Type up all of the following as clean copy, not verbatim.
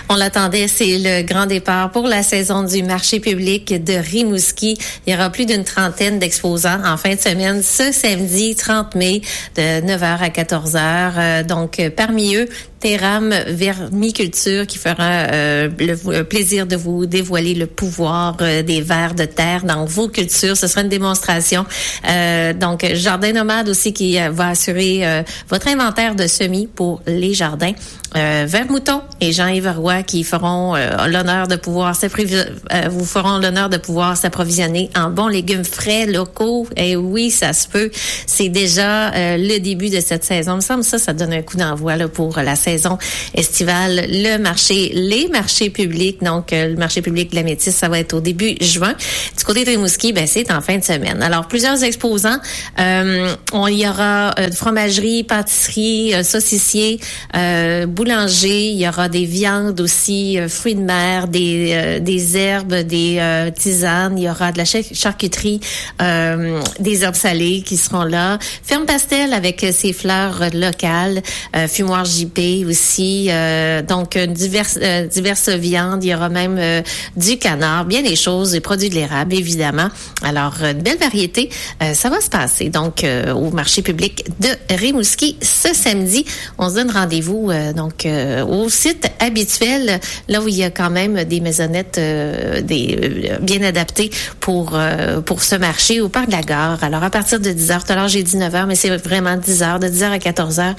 On l'attendait, c'est le grand départ pour la saison du marché public de Rimouski. Il y aura plus d'une trentaine d'exposants en fin de semaine, ce samedi 30 mai, de 9h à 14h. Donc, parmi eux, Teram Vermiculture qui fera le plaisir de vous dévoiler le pouvoir des vers de terre dans vos cultures. Ce sera une démonstration. Donc, Jardin Nomade aussi qui va assurer votre inventaire de semis pour les jardins. Vermouton et Jean-Yves Roy qui feront l'honneur de pouvoir vous feront l'honneur de pouvoir s'approvisionner en bons légumes frais locaux. Et oui, ça se peut. C'est déjà le début de cette saison. Il me semble ça donne un coup d'envoi là, pour la saison estivale. Les marchés publics, donc le marché public de la Métisse, ça va être au début juin. Du côté de Rimouski, c'est en fin de semaine. Alors, plusieurs exposants. Il y aura fromagerie, pâtisserie, saucissier, boulanger, il y aura des viandes aussi, fruits de mer, des herbes, des tisanes, il y aura de la charcuterie, des herbes salées qui seront là. Ferme Pastel avec ses fleurs locales, fumoir JP aussi, donc diverses viandes, il y aura même du canard, bien des choses, des produits de l'érable évidemment. Alors, une belle variété, ça va se passer donc au marché public de Rimouski ce samedi. On se donne rendez-vous au site habituel, là où il y a quand même des maisonnettes bien adaptées pour ce marché au Parc de la Gare. Alors, à partir de 10h, tout à l'heure j'ai dit 9h, mais c'est vraiment 10h, de 10h à 14h,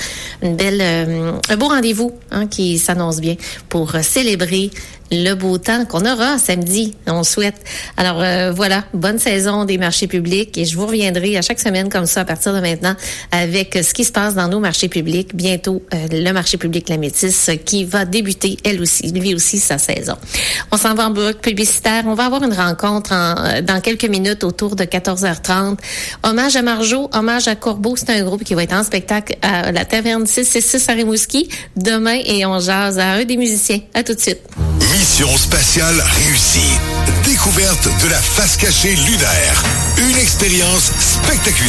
un beau rendez-vous qui s'annonce bien pour célébrer le beau temps qu'on aura samedi, on souhaite. Alors voilà, bonne saison des marchés publics et je vous reviendrai à chaque semaine comme ça à partir de maintenant avec ce qui se passe dans nos marchés publics. Bientôt, le marché public La Métisse qui va débuter lui aussi sa saison. On s'en va en bloc publicitaire. On va avoir une rencontre dans quelques minutes autour de 14h30. Hommage à Marjo, hommage à Corbeau. C'est un groupe qui va être en spectacle à la Taverne 666 à Rimouski demain et on jase à un des musiciens. À tout de suite. Mission spatiale réussie. Découverte de la face cachée lunaire. Une expérience spectaculaire.